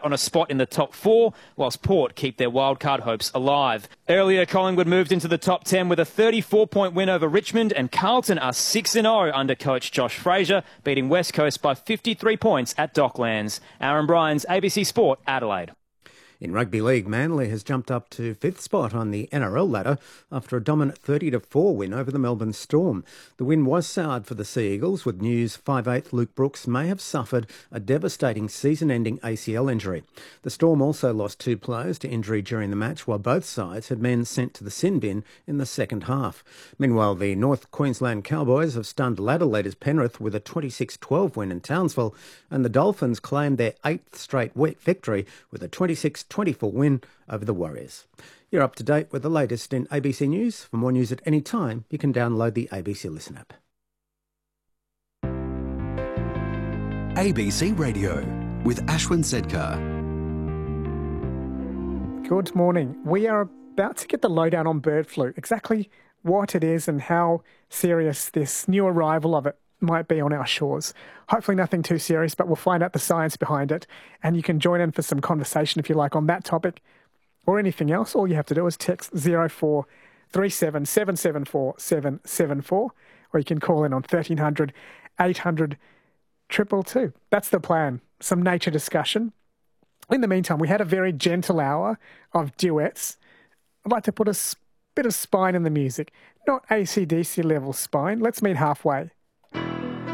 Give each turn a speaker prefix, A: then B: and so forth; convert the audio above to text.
A: on a spot in the top 4, whilst Port keep their wildcard hopes alive. Earlier, Collingwood moved into the top 10 with a 34-point win over Richmond, and Carlton are 6-0 under coach Josh Fraser, beating West Coast by 53 points at Docklands. Aaron Bryans, ABC Sport, Adelaide.
B: In rugby league, Manly has jumped up to 5th spot on the NRL ladder after a dominant 30-4 win over the Melbourne Storm. The win was soured for the Sea Eagles, with news 5'8" Luke Brooks may have suffered a devastating season-ending ACL injury. The Storm also lost 2 players to injury during the match, while both sides had men sent to the sin bin in the second half. Meanwhile, the North Queensland Cowboys have stunned ladder leaders Penrith with a 26-12 win in Townsville, and the Dolphins claimed their 8th straight victory with a 26-24 win over the Warriors. You're up to date with the latest in ABC News. For more news at any time, you can download the ABC Listen app.
C: ABC Radio with Ashwin Sedkar.
D: Good morning. We are about to get the lowdown on bird flu, exactly what it is and how serious this new arrival of it might be on our shores. Hopefully nothing too serious, but we'll find out the science behind it. And you can join in for some conversation if you like on that topic or anything else. All you have to do is text 0437 774 774, or you can call in on 1300 800 222. That's the plan. Some nature discussion. In the meantime, we had a very gentle hour of duets. I'd like to put a bit of spine in the music. Not AC/DC level spine. Let's meet halfway.